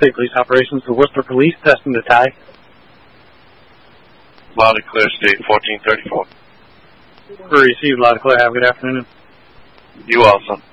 State Police Operations to Worcester Police, testing the tie. Loud and clear, State 1434. Received, loud and clear. Have a good afternoon. You also.